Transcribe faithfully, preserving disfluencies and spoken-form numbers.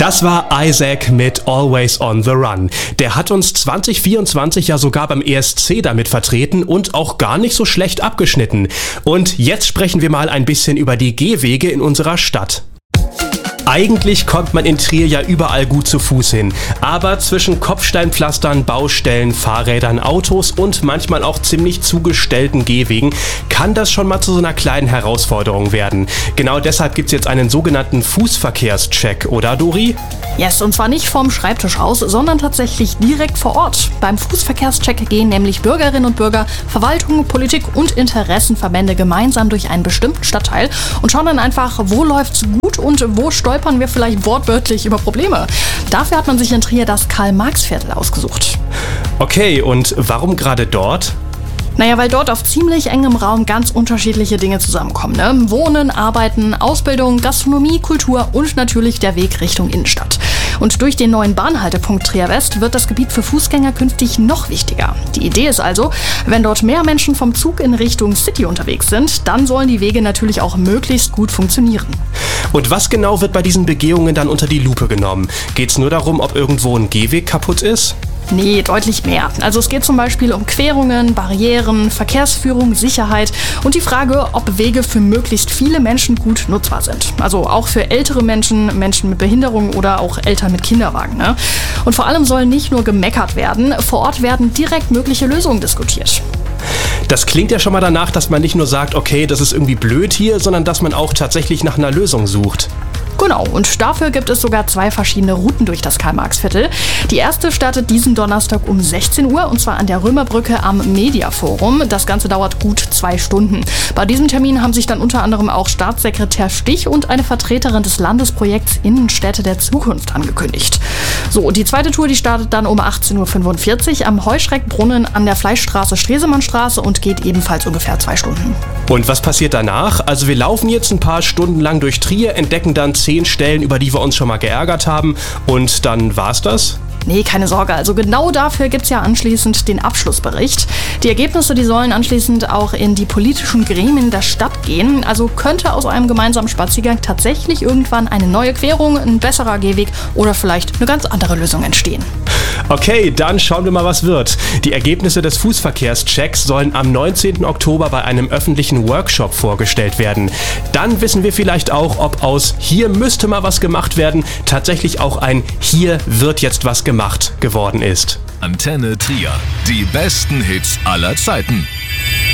Das war Isaac mit Always on the Run. Der hat uns zwanzig vierundzwanzig ja sogar beim E S C damit vertreten und auch gar nicht so schlecht abgeschnitten. Und jetzt sprechen wir mal ein bisschen über die Gehwege in unserer Stadt. Eigentlich kommt man in Trier ja überall gut zu Fuß hin, aber zwischen Kopfsteinpflastern, Baustellen, Fahrrädern, Autos und manchmal auch ziemlich zugestellten Gehwegen kann das schon mal zu so einer kleinen Herausforderung werden. Genau deshalb gibt's jetzt einen sogenannten Fußverkehrscheck, oder Dori? Yes, und zwar nicht vom Schreibtisch aus, sondern tatsächlich direkt vor Ort. Beim Fußverkehrscheck gehen nämlich Bürgerinnen und Bürger, Verwaltung, Politik und Interessenverbände gemeinsam durch einen bestimmten Stadtteil und schauen dann einfach, wo läuft's gut und wo stolpern wir vielleicht wortwörtlich über Probleme. Dafür hat man sich in Trier das Karl-Marx-Viertel ausgesucht. Okay, und warum gerade dort? Naja, weil dort auf ziemlich engem Raum ganz unterschiedliche Dinge zusammenkommen. Ne? Wohnen, Arbeiten, Ausbildung, Gastronomie, Kultur und natürlich der Weg Richtung Innenstadt. Und durch den neuen Bahnhaltepunkt Trier West wird das Gebiet für Fußgänger künftig noch wichtiger. Die Idee ist also, wenn dort mehr Menschen vom Zug in Richtung City unterwegs sind, dann sollen die Wege natürlich auch möglichst gut funktionieren. Und was genau wird bei diesen Begehungen dann unter die Lupe genommen? Geht's nur darum, ob irgendwo ein Gehweg kaputt ist? Nee, deutlich mehr. Also es geht zum Beispiel um Querungen, Barrieren, Verkehrsführung, Sicherheit und die Frage, ob Wege für möglichst viele Menschen gut nutzbar sind. Also auch für ältere Menschen, Menschen mit Behinderung oder auch Eltern mit Kinderwagen. Ne? Und vor allem soll nicht nur gemeckert werden, vor Ort werden direkt mögliche Lösungen diskutiert. Das klingt ja schon mal danach, dass man nicht nur sagt, okay, das ist irgendwie blöd hier, sondern dass man auch tatsächlich nach einer Lösung sucht. Genau, und dafür gibt es sogar zwei verschiedene Routen durch das Karl-Marx-Viertel. Die erste startet diesen Donnerstag um sechzehn Uhr und zwar an der Römerbrücke am Mediaforum. Das Ganze dauert gut zwei Stunden. Bei diesem Termin haben sich dann unter anderem auch Staatssekretär Stich und eine Vertreterin des Landesprojekts Innenstädte der Zukunft angekündigt. So, die zweite Tour, die startet dann um achtzehn Uhr fünfundvierzig am Heuschreckbrunnen an der Fleischstraße Stresemannstraße und geht ebenfalls ungefähr zwei Stunden. Und was passiert danach? Also wir laufen jetzt ein paar Stunden lang durch Trier, entdecken dann zehn Stellen, über die wir uns schon mal geärgert haben und dann war's das? Nee, keine Sorge. Also genau dafür gibt's ja anschließend den Abschlussbericht. Die Ergebnisse, die sollen anschließend auch in die politischen Gremien der Stadt gehen. Also könnte aus einem gemeinsamen Spaziergang tatsächlich irgendwann eine neue Querung, ein besserer Gehweg oder vielleicht eine ganz andere Lösung entstehen. Okay, dann schauen wir mal, was wird. Die Ergebnisse des Fußverkehrschecks sollen am neunzehnten Oktober bei einem öffentlichen Workshop vorgestellt werden. Dann wissen wir vielleicht auch, ob aus "hier müsste mal was gemacht werden" tatsächlich auch ein "hier wird jetzt was gemacht" geworden ist. Antenne Trier. Die besten Hits aller Zeiten.